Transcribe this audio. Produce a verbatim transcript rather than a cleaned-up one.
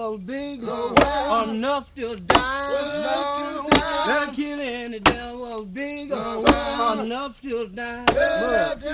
big enough to die. They're killing the devil big enough to die.